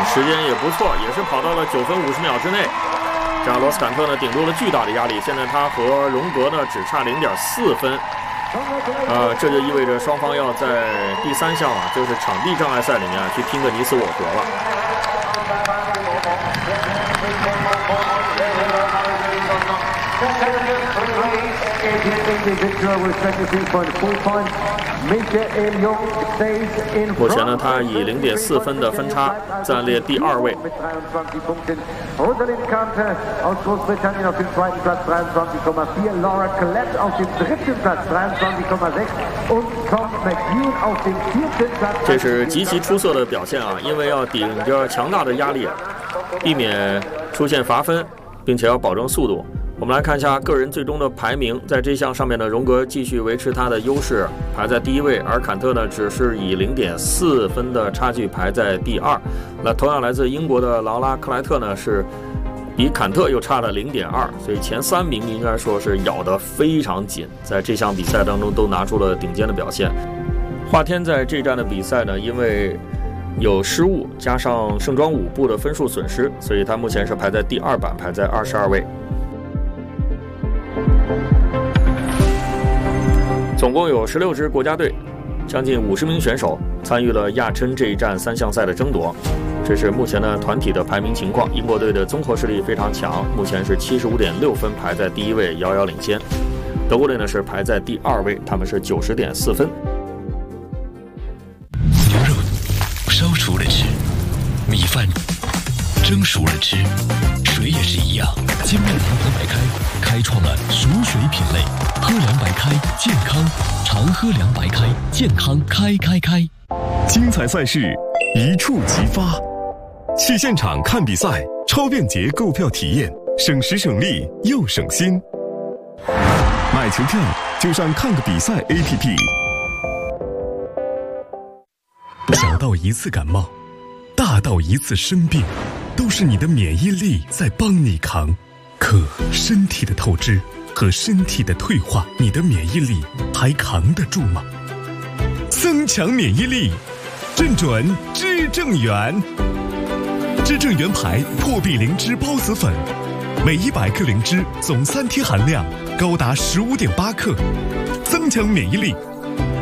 时间也不错，也是跑到了9分50秒之内。这样罗斯坎特呢顶住了巨大的压力，现在他和荣格呢只差0.4分。这就意味着双方要在第3项就是场地障碍赛里面去拼个你死我活了。目前呢，他以0.4分的分差暂列第2位。这是极其出色的表现因为要顶着强大的压力，避免出现罚分，并且要保证速度。我们来看一下个人最终的排名，在这项上面呢，荣格继续维持他的优势，排在第1位，而坎特呢只是以0.4分的差距排在第2。那同样来自英国的劳拉克莱特呢是比坎特又差了0.2，所以前3名应该说是咬得非常紧，在这项比赛当中都拿出了顶尖的表现。华天在这站的比赛呢，因为有失误加上盛装舞步的分数损失，所以他目前是排在第2板，排在22位。总共有16支国家队，将近50名选手参与了亚琛这一站3项赛的争夺。这是目前的团体的排名情况。英国队的综合实力非常强，目前是75.6分，排在第1位，遥遥领先。德国队呢是排在第2位，他们是90.4分。 牛肉烧熟了吃，米饭蒸熟了吃，水也是一样。金麦堂口白开开创了熟水品类，喝凉白开健康，常喝凉白开健康开。 精彩赛事一触即发，去现场看比赛，超便捷购票体验，省时省力又省心。买球票就上看个比赛 APP。小到一次感冒，大到一次生病，都是你的免疫力在帮你扛。可身体的透支和身体的退化，你的免疫力还扛得住吗？增强免疫力，正准知正元。知正元牌破壁灵芝孢子粉，每100克灵芝总3天含量高达15.8克，增强免疫力，